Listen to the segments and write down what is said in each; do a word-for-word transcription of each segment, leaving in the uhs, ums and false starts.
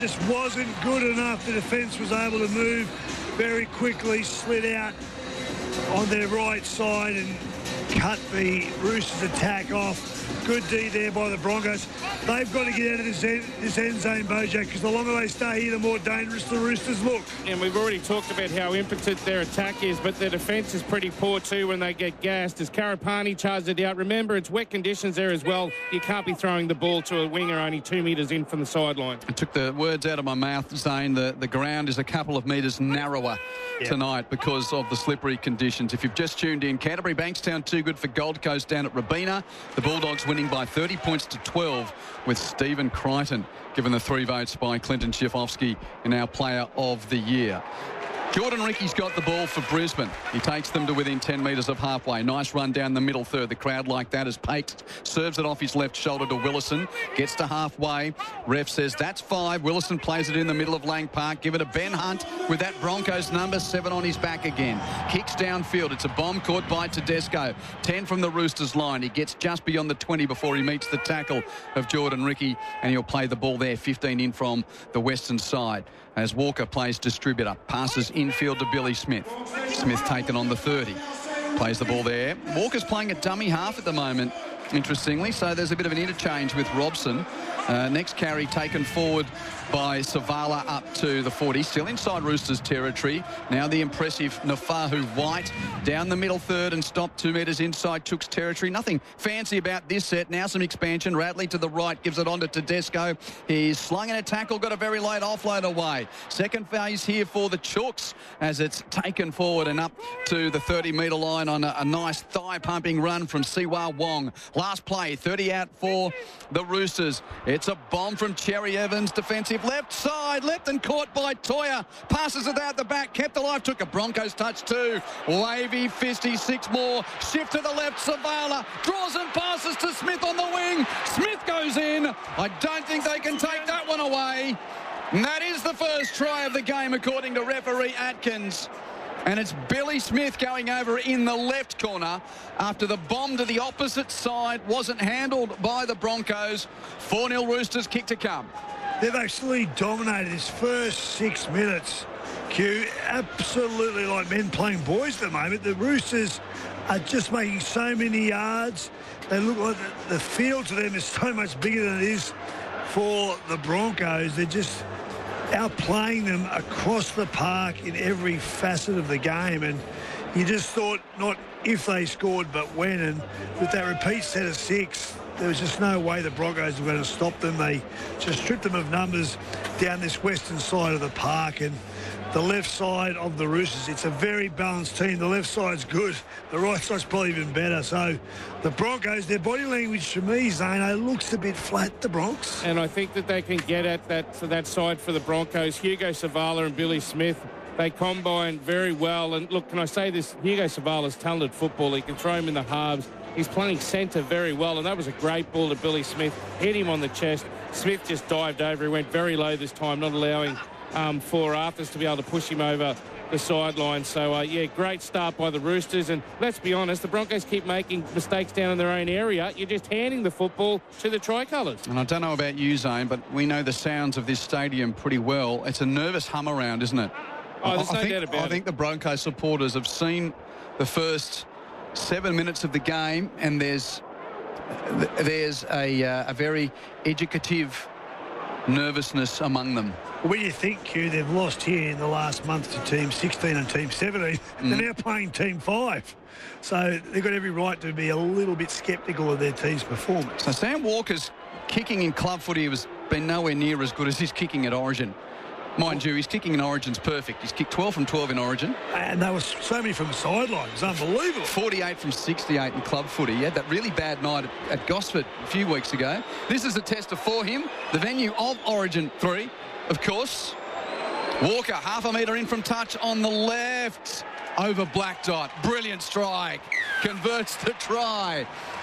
Just wasn't good enough. The defence was able to move very quickly, slid out on their right side and cut the Roosters' attack off. Good D there by the Broncos. They've got to get out of this end, this end zone, Bojack, because the longer they stay here, the more dangerous the Roosters look. And we've already talked about how impotent their attack is, but their defence is pretty poor too when they get gassed. As Karapani charged it out, remember, it's wet conditions there as well. You can't be throwing the ball to a winger only two metres in from the sideline. I took the words out of my mouth, saying the, the ground is a couple of metres narrower yep. tonight because of the slippery conditions. If you've just tuned in, Canterbury Bankstown too good for Gold Coast down at Robina. The Bulldogs winning by thirty points to twelve with Stephen Crichton given the three votes by Clinton Schifofsky in our Player of the Year. Jordan Rickie's got the ball for Brisbane. He takes them to within ten metres of halfway. Nice run down the middle third. The crowd like that as Pates serves it off his left shoulder to Willison. Gets to halfway. Ref says that's five. Willison plays it in the middle of Lang Park. Give it to Ben Hunt with that Broncos number seven on his back again. Kicks downfield. It's a bomb caught by Tedesco. ten from the Roosters line. He gets just beyond the twenty before he meets the tackle of Jordan Rickie, and he'll play the ball there, fifteen in from the western side. As Walker plays distributor, passes infield to Billy Smith. Smith taken on the thirty. Plays the ball there. Walker's playing a dummy half at the moment, interestingly, so there's a bit of an interchange with Robson. Uh, next carry taken forward by Savala up to the forty. Still inside Roosters territory. Now the impressive Nafahu White down the middle third and stopped two metres inside Chook's territory. Nothing fancy about this set. Now some expansion. Radley to the right gives it on to Tedesco. He's slung in a tackle, got a very late offload away. Second phase here for the Chooks as it's taken forward and up to the thirty metre line on a, a nice thigh-pumping run from Siwa Wong. Last play, thirty out for the Roosters. It's a bomb from Cherry Evans, defensive left side, left and caught by Toya. Passes it out the back, kept alive, took a Broncos touch too. Wavy, fisty, six more. Shift to the left, Savala draws and passes to Smith on the wing. Smith goes in. I don't think they can take that one away. And that is the first try of the game, according to referee Atkins. And it's Billy Smith going over in the left corner after the bomb to the opposite side wasn't handled by the Broncos. four nil Roosters, kick to come. They've actually dominated this first six minutes, Q. Absolutely like men playing boys at the moment. The Roosters are just making so many yards. They look like the, the field to them is so much bigger than it is for the Broncos. They're just outplaying them across the park in every facet of the game, and you just thought not if they scored but when, and with that repeat set of six there was just no way the Broncos were going to stop them. They just stripped them of numbers down this western side of the park, and the left side of the Roosters, it's a very balanced team. The left side's good, the right side's probably even better. So the Broncos, their body language to me, Zane, looks a bit flat, the Bronx. And I think that they can get at that, to that side for the Broncos. Hugo Savala and Billy Smith, they combine very well. And look, can I say this? Hugo Savala's talented footballer. He can throw him in the halves. He's playing centre very well, and that was a great ball to Billy Smith. Hit him on the chest. Smith just dived over. He went very low this time, not allowing Um, for Arthurs to be able to push him over the sideline. So, uh, yeah, great start by the Roosters. And let's be honest, the Broncos keep making mistakes down in their own area. You're just handing the football to the Tricolours. And I don't know about you, Zane, but we know the sounds of this stadium pretty well. It's a nervous hum around, isn't it? Oh, there's I, no I think, doubt about I it. think the Broncos supporters have seen the first seven minutes of the game, and there's there's a, uh, a very educative nervousness among them. When you think, Q, they've lost here in the last month to Team sixteen and Team seventeen, mm. they're now playing Team five. So they've got every right to be a little bit sceptical of their team's performance. So Sam Walker's kicking in club footy has been nowhere near as good as his kicking at Origin. Mind you, his kicking in Origin's perfect. He's kicked twelve from twelve in Origin. And there was so many from the sideline. It's unbelievable. forty-eight from sixty-eight in club footy. He had that really bad night at, at Gosford a few weeks ago. This is a tester for him. The venue of Origin three, of course. Walker, half a metre in from touch on the left. Over Black Dot. Brilliant strike. Converts the try.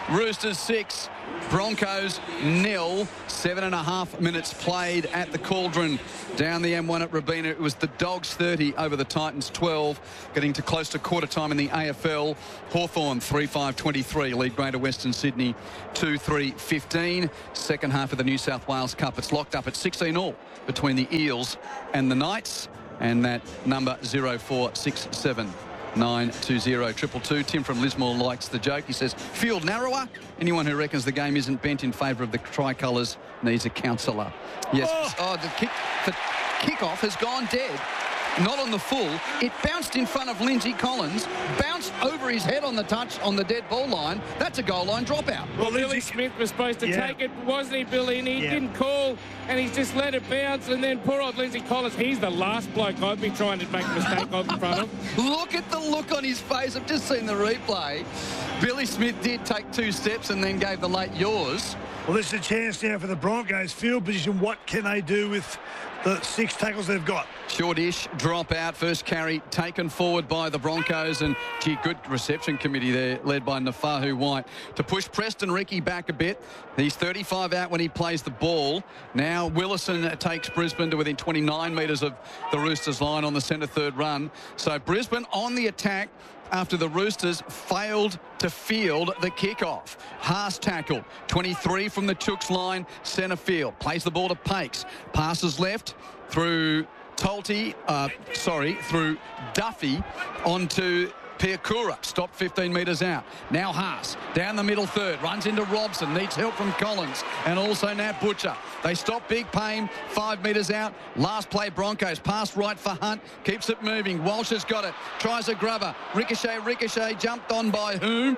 Roosters six, Broncos nil. Seven and a half minutes played at the Cauldron down the M one at Robina. It was the Dogs thirty over the Titans twelve, getting to close to quarter time in the A F L. Hawthorn three five twenty-three lead Greater Western Sydney two three fifteen. Second half of the New South Wales Cup. It's locked up at sixteen all between the Eels and the Knights, and that number zero four six seven nine two zero triple two. Tim from Lismore likes the joke. He says, field narrower. Anyone who reckons the game isn't bent in favour of the tricolours needs a counsellor. Yes. Oh, oh the kick, the kick-off has gone dead. Not on the full. It bounced in front of Lindsay Collins, bounced over his head on the touch on the dead ball line. That's a goal line dropout. Well, Billy Smith was supposed to yeah. take it, wasn't he, Billy? And he yeah. didn't call, and he's just let it bounce. And then poor old Lindsay Collins, he's the last bloke I'd be trying to make a mistake of in front of. Look at the look on his face. I've just seen the replay. Billy Smith did take two steps and then gave the late yours. Well, this is a chance now for the Broncos. Field position, what can they do with the six tackles they've got? Shortish drop out. First carry taken forward by the Broncos, and gee, good reception committee there led by Nafahu White to push Preston Ricky back a bit. He's thirty-five out when he plays the ball. Now Willison takes Brisbane to within twenty-nine metres of the Roosters line on the centre third run. So Brisbane on the attack after the Roosters failed to field the kickoff. Haas tackled. twenty-three from the Chooks line, centre field. Plays the ball to Pakes. Passes left through Tolte, uh, sorry, through Duffy onto Piakura. Stopped fifteen metres out. Now Haas down the middle third. Runs into Robson. Needs help from Collins and also Nat Butcher. They stop Big Payne five metres out. Last play Broncos. Pass right for Hunt. Keeps it moving. Walsh has got it. Tries a grubber. Ricochet, Ricochet. Jumped on by whom?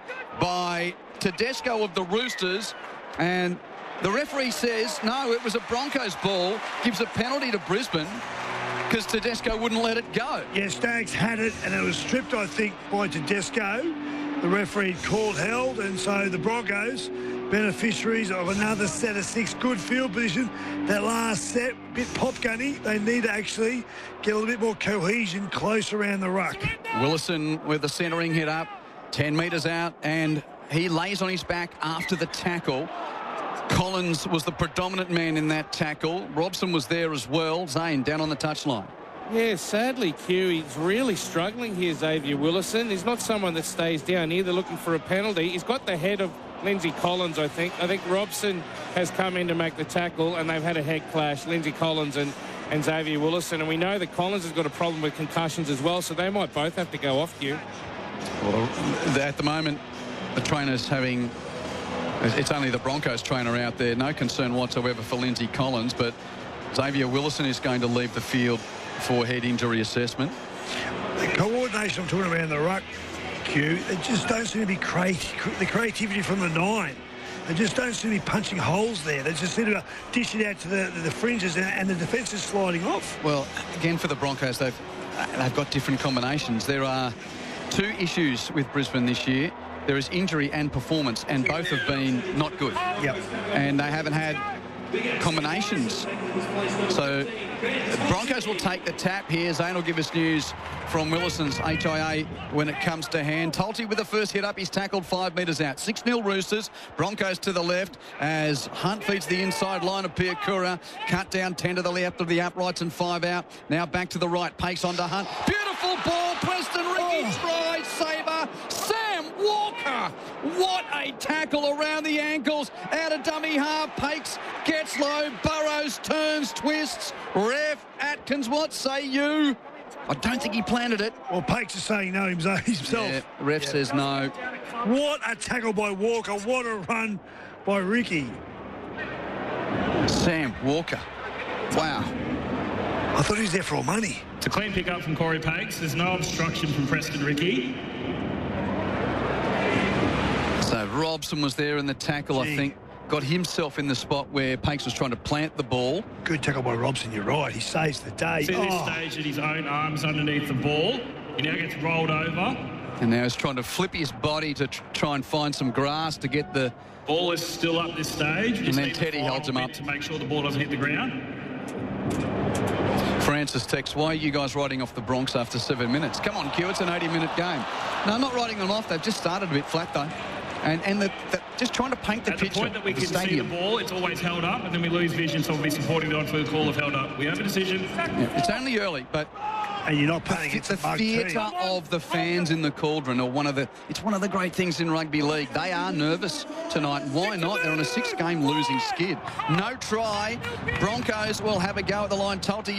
By Tedesco of the Roosters. And the referee says, no, it was a Broncos ball. Gives a penalty to Brisbane because Tedesco wouldn't let it go. Yeah, Staggs had it, and it was stripped, I think, by Tedesco. The referee called held, and so the Broncos, beneficiaries of another set of six. Good field position. That last set, bit pop-gunny. They need to actually get a little bit more cohesion close around the ruck. Willison with the centering hit up, ten metres out, and he lays on his back after the tackle. Collins was the predominant man in that tackle. Robson was there as well. Zane down on the touchline. Yeah, sadly, Q, he's really struggling here, Xavier Willison. He's not someone that stays down either looking for a penalty. He's got the head of Lindsay Collins, I think. I think Robson has come in to make the tackle, and they've had a head clash, Lindsay Collins and, and Xavier Willison. And we know that Collins has got a problem with concussions as well, so they might both have to go off, Q. Well, at the moment, the trainer's having... It's only the Broncos trainer out there. No concern whatsoever for Lindsay Collins, but Xavier Willison is going to leave the field for head injury assessment. The coordination I'm talking around the ruck, Q, they just don't seem to be creative. The creativity from the nine. They just don't seem to be punching holes there. They just seem to dish it out to the, the, the fringes, and, and the defence is sliding off. Well, again, for the Broncos, they've, they've got different combinations. There are two issues with Brisbane this year. There is injury and performance, and both have been not good. Yep. And they haven't had combinations. So the Broncos will take the tap here. Zane will give us news from Willison's H I A when it comes to hand. Tolte with the first hit up. He's tackled five metres out. six nil Roosters. Broncos to the left as Hunt feeds the inside line of Piakura. Cut down ten to the left of the uprights and five out. Now back to the right. Pakes onto Hunt. Beautiful ball. Preston Ricky oh. tries. Sabre. Sam Walker. What a tackle around the ankles. Out of dummy half. Pakes gets low. Burrows turns, twists. Ref Atkins, what say you? I don't think he planted it. Well, Pakes is saying no himself. Yeah, ref yeah. says no. What a tackle by Walker. What a run by Ricky. Sam Walker. Wow. I thought he was there for all money. It's a clean pick up from Corey Pakes. There's no obstruction from Preston Ricky. So Robson was there in the tackle, Gee. I think. Got himself in the spot where Pakes was trying to plant the ball. Good tackle by Robson, you're right. He saves the day. See oh. this stage at his own arms underneath the ball. He now gets rolled over. And now he's trying to flip his body to tr try and find some grass to get the... Ball is still up this stage. And then Teddy holds him up. To make sure the ball doesn't hit the ground. Francis texts, why are you guys riding off the Bronx after seven minutes? Come on, Q, it's an eighty minute game. No, I'm not riding them off. They've just started a bit flat, though. And and the, the, just trying to paint the At the picture point that we of the can see the stadium. ball, it's always held up, and then we lose vision, so we'll be supporting the on-field call of held up. We have a decision. Yeah, it's only early, but And you're not playing it's against the a mug team. theatre of the fans in the Cauldron, or one of the. It's one of the great things in rugby league. They are nervous tonight. Why not? They're on a six-game losing skid. No try. Broncos will have a go at the line. Talty